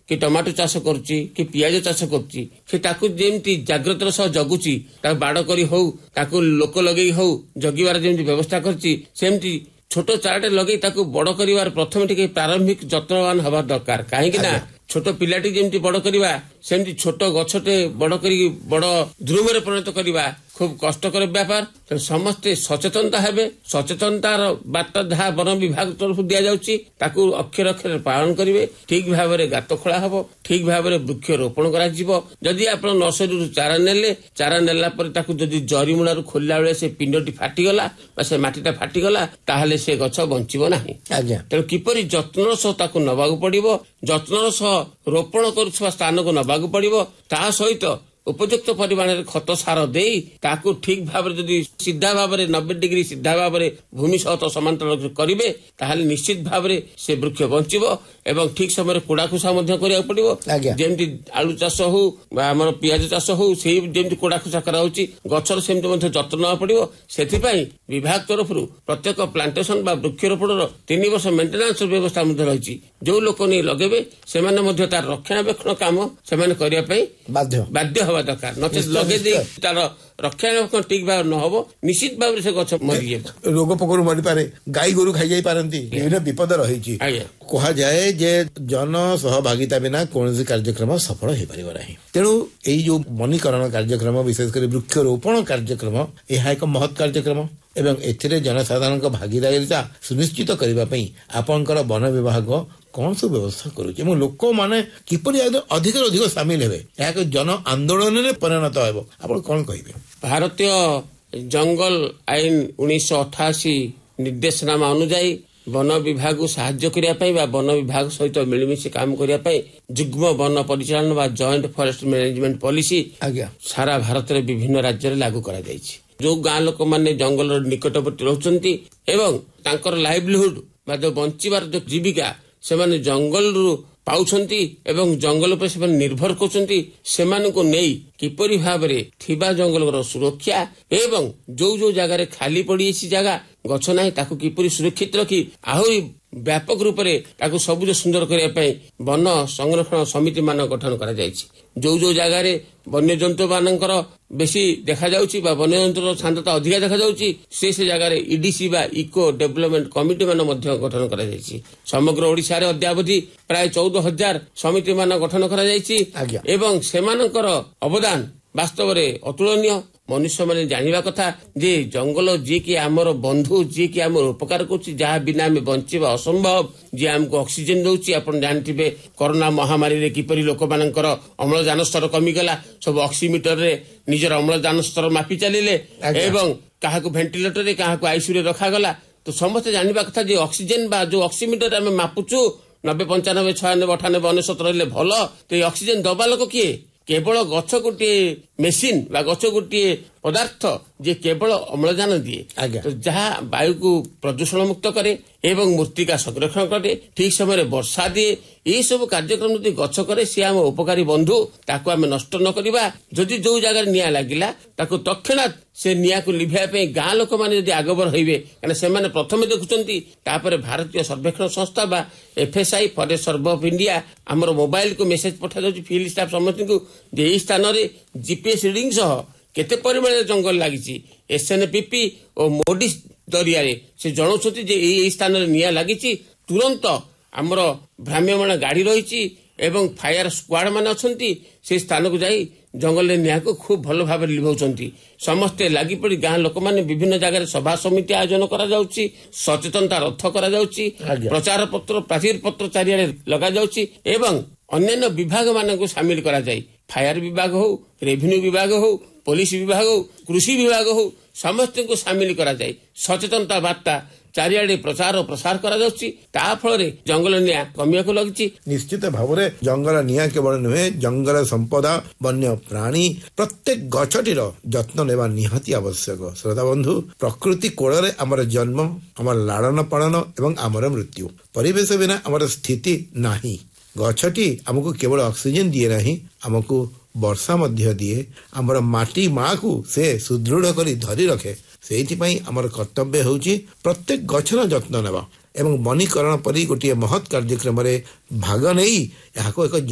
कि टमाटो चाष करुच्ची कि पियाज चाष करुच्ची से ताकू जेमती जाग्रतर सह जगुची ताकू बाड़ करी हो ताकू लोक लगे हो जगिवार जेमती व्यवस्था करची सेमती छोट चाराटे लगे ताकू बड़ करिवार प्रथम टिके प्रारंभिक जत्नवान हवा दरकार काहेकि ना छोट पिलाटी जेमती बड़ करिवा सेमती छोट गछटे बड़ करी बड़ ध्रुवरे परिणत करिवा खूब कष्टकर व्यापार तेणु समस्ते सचेतनता हेबे सचेतनतार बार्ता जहाँ वन विभाग तरफ दि जाउची ताकू अक्षर अक्षर पालन करिवे ठीक भाव में गात खोला हबो ठीक भाव में वृक्ष रोपण करा जिवो जदि आपण नर्सरी चारा नेला पर ताकू जदि जरीमुळारू खोलिला बेले से पिंडटी फाटिगला से माटीटा फाटिगला ताहले से गछ बंचिबो नाही तेणु किपरि जत्नर सह ताकू नबाकू पड़िबो जत्नर सह रोपण करुवा स्थान को नबाकू पड़िबो ता सहित उपयुक्त परिमाण खत सार दे ताकू ठीक भाव सीधा भाव 90 डिग्री सीधा भाव भूमि सहित समांतर करेंगे ताहले निश्चित भाव से वृक्ष बंचिबो एवं ठीक समय कोड़ाखुसा करा पड़ो जमी आलू चाष हो आम पियाज चाष हो से जमी कोड़ाखुसा कराऊँगी गचर सेमती जत्न ना पड़ो से विभाग तरफ प्रत्येक प्लांटेशन वृक्षरोपण 3 वर्ष मेन्टेनान्स व्यवस्था रही जो लोक नहीं लगे से तार रक्षणाबेक्षण काम से बाध्य हवा दरकार नचे लगे तार रक्षणाबेक्षण ठीक भाव न हो निश्चित भाव से गछ मरी रोग पोक मरी पारे गाई गोरु खाई जाई पारंती विभिन्न विपद रही कहा जाए जे जन सहभागिता बिना कौन कार्यक्रम सफल हो पार ना तेणु यही जो वनीकरण कार्यक्रम विशेषकर वृक्षरोपण कार्यक्रम यह एक महत् कार्यक्रम एवं एथिरे जनसाधारण भागीदारिता सुनिश्चित करने आपंकर वन विभाग कौन सब व्यवस्था करुचे लोक मैंने किपरि अधिक अधिक सामिल हेबे एक जन आंदोलन में परिणत हो आप कौन कहिबे भारतीय जंगल आईन 1988 निर्देशनामा अनुसार वन विभाग को साहाय्य करने वन विभाग सहित मिलमिशी काम करने जुग्म वन परिचालन व जॉइंट फॉरेस्ट मैनेजमेंट पॉलिसी सारा भारत में विभिन्न राज्य में लागू करा जायछि जो गाँ लोक मैंने जंगल निकटवर्ती रोचंती एवं तांकर लाइवलीहुड बा जो बंचिबार जो जीविका से माने जंगल रु पाउछंती एवं जंगल पर से निर्भर करछंती सेमान को नहीं किपरि भाव रे थिबा जंगल सुरक्षा एवं जो जो जगह रे खाली पड़ी जगह गछ नाही ताकू किपरि सुरक्षित रखी आहुरी व्यापक रूप से ताकू सबुज सुंदर करने वन संरक्षण समिति मान गठन करा जायछि जो जो जगह रे वन्य जंतु मानकर बेसी देखा जाउछि बा वन्य जंतुर सांद्रता अधिक देखा जाउछि से जगह रे ईडीसी बा इको डेवलपमेंट कमिटी मान मध्य गठन करा जायछि समग्र ओडिशा रे अद्यावधि प्राय 14,000 समिति मान गठन करा जायछि एवं सेमानकर अवदान वास्तव रे अतुलनीय मनुष्य मैंने जानवा कथा जे जंगल जी की आमर बंधु जी की आम उपकार करा बिना आम बंचवा असंभव जी आमको ऑक्सीजन दौची आप जानते कोरोना महामारी रे किपरि लोक मानकर अम्लजान स्तर कमीगला सब ऑक्सीमीटर रे निजर अम्लजान स्तर मापी चलिले एवं क्या भेंटिलेटर रे क्या आईसीयू रे रखागला तो समस्त जानवा कथा जे ऑक्सीजन बा जो ऑक्सीमीटर आम मापुचु 90 95 96 98 99 भल तो ऑक्सीजन दबा लोक किए केवल गछ गोटे मेसीन बा गछ गोटे पदार्थ जे केवल अम्लजान दिए तो जहाँ वायु को प्रदूषण मुक्त करे एवं मृत्तिका संरक्षण करे ठीक समय वर्षा दिए ये सब कार्यक्रम जो गछ करे सी आम उपकारी बंधु ताकू आम नष्ट न करवा जदि जो जगह निया लगिला ताकू तत्क्षणात से निया को लिभाई गाँ लोक मैंने जब आगबर होइबे कारण से माने प्रथमे देखुचंती तापर भारतीय सर्वेक्षण संस्था बा FSI forest survey of India हमर मोबाइल को मेसेज पठा जाउची फील्ड स्टाफ समस्त को जे ई स्थान रे जीपीएस रीडिंग सह केते परिमाण जंगल लागिची एसएनपीपी और मोडी दरिया रे से जणाउछथि जे ई स्थान रे निया लागिची तुरंत हमर भ्राम्यमाण गाड़ी रही एवं फायर स्क्वाड मान अछंती से स्थान को जाई जंगल रे निया को खूब भल भाव लिभाउछंती समस्ते लागि पड़ी गाँ लोक माने विभिन्न जगह सभा समिति आयोजन करा जाउची सचेतनता रथ करा जाउची प्रचार पत्र प्राचीर पत्र चारियारे लगा जाउची एवं अन्य विभाग मान को शामिल करा जाई फायर विभाग हो रेवेन्यू विभाग हो पुलिस विभाग हो कृषि विभाग हो समस्त को शामिल करा जाई सचेतनता बार्ता चारियाडे प्रचार और प्रसार करा जाउची ता फल जंगल निया कमिया को लगी निश्चित भाव में जंगल निया केवल नुहे जंगल संपदा वन्य प्राणी प्रत्येक गछटीर जत्न नेबा निहाती आवश्यक श्रोता बंधु प्रकृति कोଳରେ आमर जन्म आमर लालन पालन एवं आमर मृत्यु परिवेश बिना आमर स्थिति नाही गछटी हमको केवल ऑक्सीजन दिए नहीं हमको वर्षा मध्य दिए आमर माटी माँ को से सुदृढ़ करी धरी रखे से आमर कर्तव्य होउची प्रत्येक गछर जत्न नेबा एवं वनीकरण परी गोटे महत् कार्यक्रम भाग नहीं एक